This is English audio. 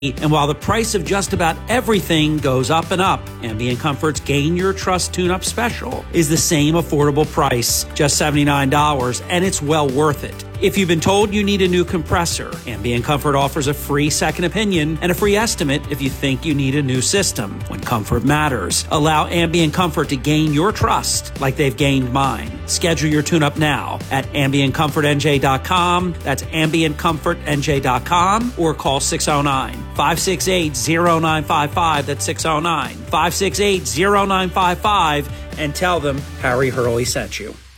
And while the price of just about everything goes up and up, Ambient Comfort's Gain Your Trust Tune-Up Special is the same affordable price, just $79, and it's well worth it. If you've been told you need a new compressor, Ambient Comfort offers a free second opinion and a free estimate if you think you need a new system. When comfort matters, allow Ambient Comfort to gain your trust like they've gained mine. Schedule your tune-up now at AmbientComfortNJ.com. That's AmbientComfortNJ.com, or call 609-568-0955. That's 609-568-0955, and tell them Harry Hurley sent you.